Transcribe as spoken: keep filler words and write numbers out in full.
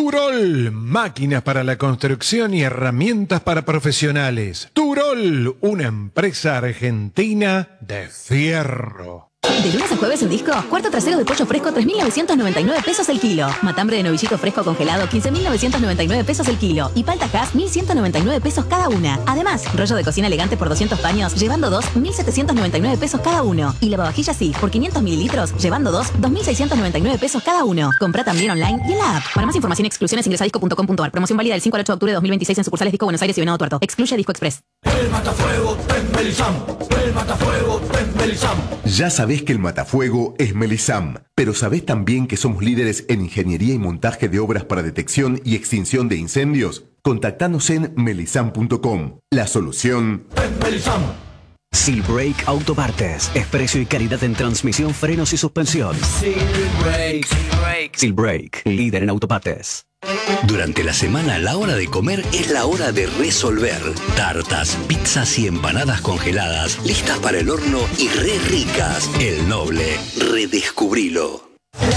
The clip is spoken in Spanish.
Turol, máquinas para la construcción y herramientas para profesionales. Turol, una empresa argentina de fierro. De lunes a jueves en Disco, cuarto trasero de pollo fresco tres mil novecientos noventa y nueve pesos el kilo. Matambre de novillito fresco congelado quince mil novecientos noventa y nueve pesos el kilo. Y palta Hass mil ciento noventa y nueve pesos cada una. Además, rollo de cocina elegante por doscientos paños, llevando dos, mil setecientos noventa y nueve pesos cada uno. Y lavavajillas sí, por quinientos mililitros, llevando dos, dos mil seiscientos noventa y nueve pesos cada uno. Compra también online y en la app. Para más información y exclusiones ingresa a disco punto com punto ar. Promoción válida del cinco al ocho de octubre de dos mil veintiséis en sucursales Disco Buenos Aires y Venado Tuerto. Excluye Disco Express. El matafuego es Melisam. El matafuego es Melisam. Ya sabés que el matafuego es Melisam, pero ¿sabés también que somos líderes en ingeniería y montaje de obras para detección y extinción de incendios? Contactanos en melisam punto com. La solución es Melisam. Silbrake Autopartes. Es precio y calidad en transmisión, frenos y suspensión. Silbrake. Silbrake. Silbrake, líder en autopartes. Durante la semana, la hora de comer es la hora de resolver. Tartas, pizzas y empanadas congeladas, listas para el horno y re ricas. El Noble, redescubrilo.